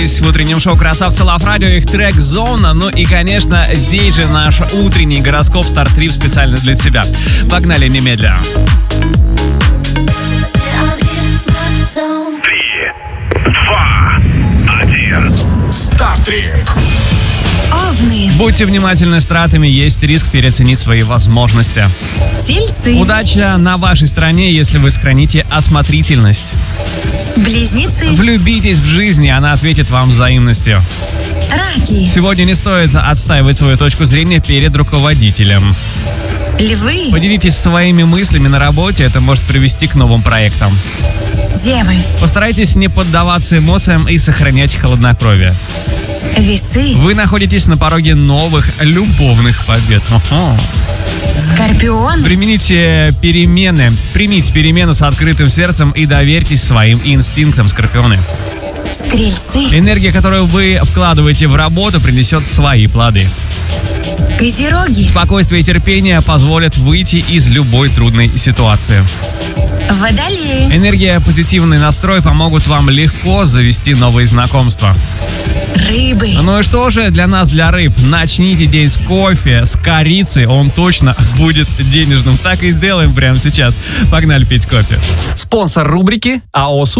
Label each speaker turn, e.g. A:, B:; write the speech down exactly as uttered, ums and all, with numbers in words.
A: В утреннем шоу «Красавцы Лав Радио» их трек «Зона». Ну и, конечно, здесь же наш утренний гороскоп «Стартрип» специально для тебя. Погнали немедля.
B: Три, два, один. Стартрип.
C: Овны.
A: Будьте внимательны с тратами, есть риск переоценить свои возможности.
C: Тельцы.
A: Удача на вашей стороне, если вы сохраните осмотрительность.
C: Близнецы.
A: Влюбитесь в жизнь, и она ответит вам взаимностью.
C: Раки.
A: Сегодня не стоит отстаивать свою точку зрения перед руководителем.
C: Львы.
A: Поделитесь своими мыслями на работе, это может привести к новым проектам.
C: Девы.
A: Постарайтесь не поддаваться эмоциям и сохранять хладнокровие.
C: Весы.
A: Вы находитесь на пороге новых любовных побед. Ого.
C: Скорпион.
A: Примените перемены, примите перемены с открытым сердцем и доверьтесь своим инстинктам, скорпионы.
C: Стрельцы.
A: Энергия, которую вы вкладываете в работу, принесет свои плоды.
C: Козероги.
A: Спокойствие и терпение позволят выйти из любой трудной ситуации.
C: Водолеи.
A: Энергия, позитивный настрой помогут вам легко завести новые знакомства.
C: Рыбы.
A: Ну и что же для нас, для рыб? Начните день с кофе, с корицей, он точно будет денежным. Так и сделаем прямо сейчас. Погнали пить кофе.
D: Спонсор рубрики АО